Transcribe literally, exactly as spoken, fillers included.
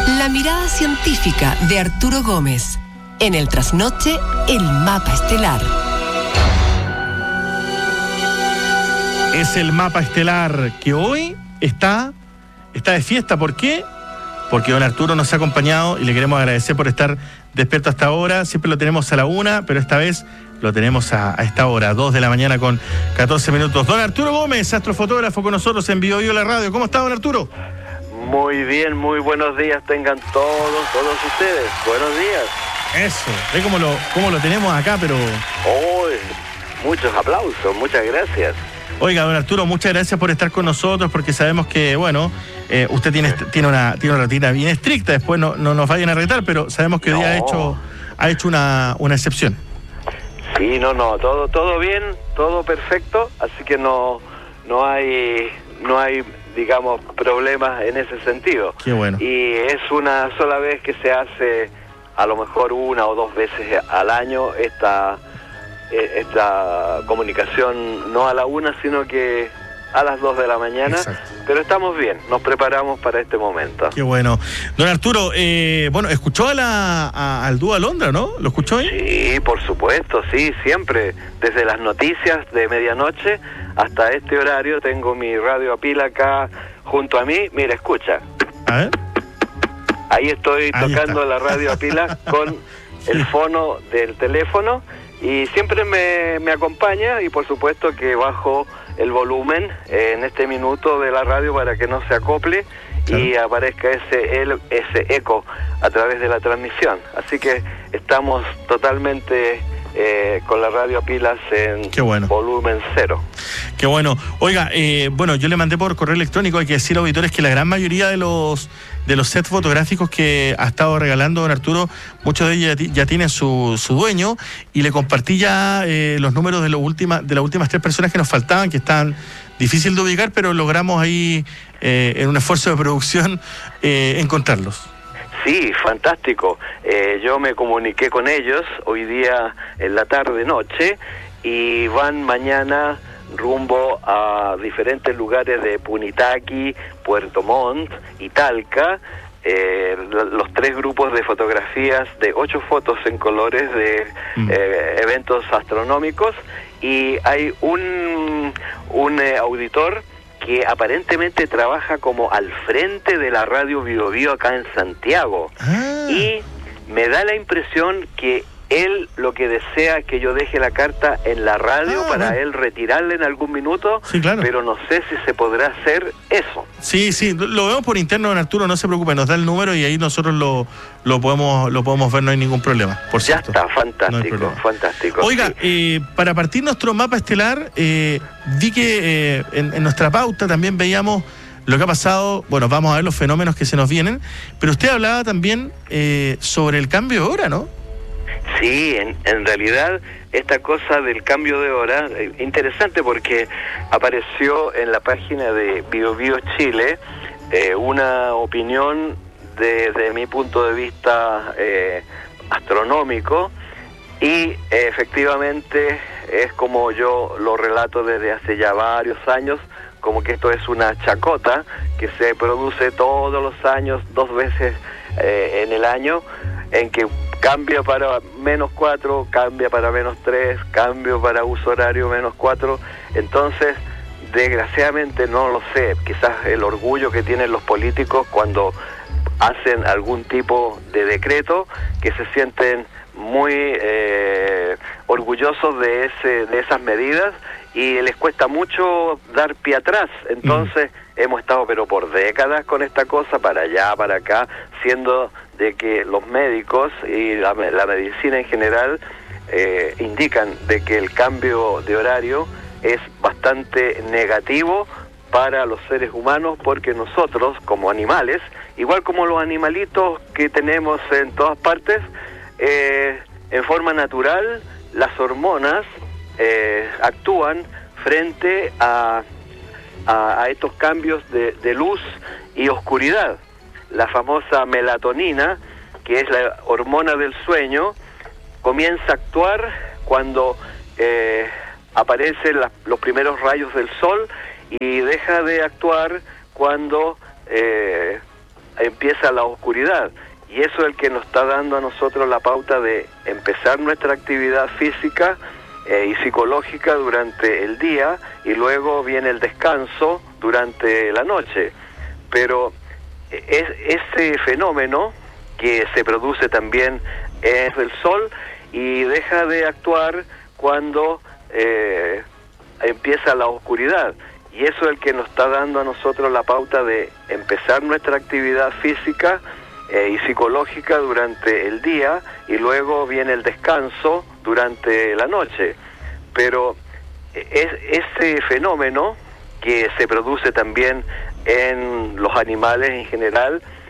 La mirada científica de Arturo Gómez. En el trasnoche, el mapa estelar. Es el mapa estelar que hoy está, está de fiesta. ¿Por qué? Porque don Arturo nos ha acompañado y le queremos agradecer por estar despierto hasta ahora. Siempre lo tenemos a la una, pero esta vez lo tenemos a, a esta hora, dos de la mañana con catorce minutos. Don Arturo Gómez, astrofotógrafo con nosotros en Bio Bio la radio. ¿Cómo está, don Arturo? Muy bien, muy buenos días tengan todos, todos ustedes. Buenos días. Eso, ve cómo lo, cómo lo tenemos acá, pero... Oh, muchos aplausos, muchas gracias. Oiga, don Arturo, muchas gracias por estar con nosotros, porque sabemos que, bueno, eh, usted tiene, tiene, una, tiene una rutina bien estricta, después no, no nos vayan a retar, pero sabemos que hoy no. ha hecho, ha hecho una, una excepción. Sí, no, no, todo, todo bien, todo perfecto, así que no, no hay, no hay, digamos, problemas en ese sentido. Qué bueno. Y es una sola vez que se hace, a lo mejor una o dos veces al año, esta, esta comunicación, no a la una, sino que a las dos de la mañana. Exacto. Pero estamos bien, nos preparamos para este momento. Qué bueno. Don Arturo, eh, bueno, ¿escuchó a la, a, al dúo Alondra, no? ¿Lo escuchó ahí? Sí, por supuesto, sí, siempre. Desde las noticias de medianoche hasta este horario tengo mi radio a pila acá junto a mí. Mira, escucha. A ver. Ahí estoy Ahí tocando está. la radio a pila con el fono del teléfono y siempre me, me acompaña, y por supuesto que bajo el volumen eh, en este minuto de la radio para que no se acople, claro, y aparezca ese, el, ese eco a través de la transmisión. Así que estamos totalmente eh, con la radio a pilas en bueno. volumen cero. Qué bueno. Oiga, eh, bueno, yo le mandé por correo electrónico, hay que decir, auditores, que la gran mayoría de los de los sets fotográficos que ha estado regalando don Arturo, muchos de ellos ya, ya tienen su, su dueño, y le compartí ya eh, los números de, lo última, de las últimas tres personas que nos faltaban, que están difícil de ubicar, pero logramos ahí, eh, en un esfuerzo de producción, eh, encontrarlos. Sí, fantástico. Eh, yo me comuniqué con ellos hoy día en la tarde-noche y van mañana rumbo a diferentes lugares de Punitaqui, Puerto Montt y Talca, eh, los tres grupos de fotografías de ocho fotos en colores de mm. eh, eventos astronómicos, y hay un, un eh, auditor que aparentemente trabaja como al frente de la radio Bio Bio acá en Santiago, ah. y me da la impresión que él lo que desea es que yo deje la carta en la radio ah, para bueno. él retirarla en algún minuto, sí, claro. pero no sé si se podrá hacer eso. Sí, sí, lo vemos por interno, don Arturo, no se preocupe, nos da el número y ahí nosotros lo, lo podemos lo podemos ver, no hay ningún problema, por ya cierto. Está, fantástico, no fantástico. Oiga, sí. eh, para partir nuestro mapa estelar, eh, vi que eh, en, en nuestra pauta también veíamos lo que ha pasado. Bueno, vamos a ver los fenómenos que se nos vienen, pero usted hablaba también eh, sobre el cambio de hora, ¿no? Sí, en, en realidad esta cosa del cambio de hora, eh, interesante porque apareció en la página de Bio Bio Chile eh, una opinión desde mi punto de vista eh, astronómico, y eh, efectivamente es como yo lo relato desde hace ya varios años, como que esto es una chacota que se produce todos los años, dos veces eh, en el año, en que cambia para menos cuatro, cambia para menos tres, cambio para uso horario menos cuatro. Entonces, desgraciadamente, no lo sé, quizás el orgullo que tienen los políticos cuando hacen algún tipo de decreto, que se sienten muy eh, orgullosos de ese de esas medidas, y les cuesta mucho dar pie atrás. Entonces, mm. hemos estado pero por décadas con esta cosa, para allá, para acá, siendo de que los médicos y la, la medicina en general eh, indican de que el cambio de horario es bastante negativo para los seres humanos, porque nosotros como animales, igual como los animalitos que tenemos en todas partes, eh, en forma natural las hormonas eh, actúan frente a, a, a estos cambios de, de luz y oscuridad. La famosa melatonina, que es la hormona del sueño, comienza a actuar cuando eh, aparecen la, los primeros rayos del sol, y deja de actuar cuando eh, empieza la oscuridad. Y eso es el que nos está dando a nosotros la pauta de empezar nuestra actividad física eh, y psicológica durante el día, y luego viene el descanso durante la noche. Pero es ese fenómeno que se produce también en el sol y deja de actuar cuando eh, empieza la oscuridad. Y eso es el que nos está dando a nosotros la pauta de empezar nuestra actividad física eh, y psicológica durante el día, y luego viene el descanso durante la noche. Pero es ese fenómeno que se produce también en los animales en general